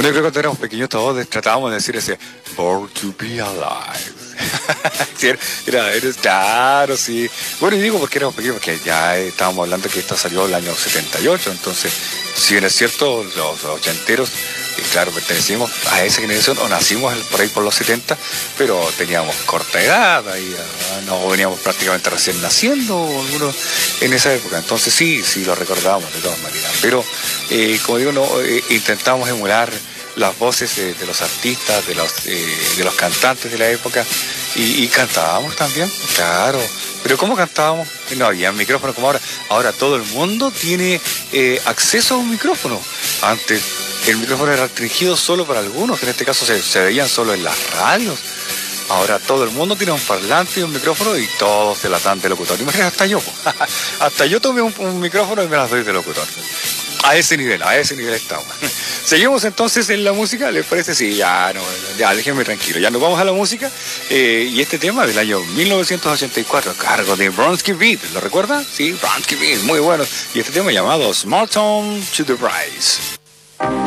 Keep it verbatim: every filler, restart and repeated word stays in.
Bueno, yo creo que cuando éramos pequeños todos tratábamos de decir ese Born to be alive. Sí, era, era, claro, sí. Bueno, y digo porque éramos pequeños, porque ya estábamos hablando que esto salió el año setenta y ocho, entonces, si bien es cierto, los, los ochenteros, y claro, pertenecimos a esa generación, o nacimos por ahí por los setenta, pero teníamos corta edad, ahí no veníamos prácticamente recién naciendo, algunos en esa época, entonces sí, sí lo recordábamos de todas maneras, pero eh, como digo, no eh, intentamos emular las voces eh, de los artistas, de los eh, de los cantantes de la época, y, y cantábamos también, claro. Pero ¿cómo cantábamos? No había micrófono como ahora. Ahora todo el mundo tiene eh, acceso a un micrófono. Antes el micrófono era restringido solo para algunos, que en este caso se, se veían solo en las radios. Ahora todo el mundo tiene un parlante y un micrófono y todos se las dan de locutor. Imagínate, hasta yo. Hasta yo tomé un, un micrófono y me las doy de locutor. A ese nivel, a ese nivel estamos. Seguimos entonces en la música, ¿les parece? Sí, ya, no, ya, déjenme tranquilo. Ya nos vamos a la música. Eh, y este tema del año mil novecientos ochenta y cuatro, a cargo de Bronski Beat, ¿lo recuerdan? Sí, Bronski Beat, muy bueno. Y este tema llamado Small Town to the Rise.